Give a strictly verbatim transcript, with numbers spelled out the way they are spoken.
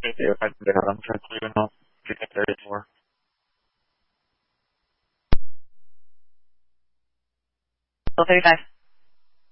If I can get out, I'm trying to even know if you think there is more. Still thirty-five.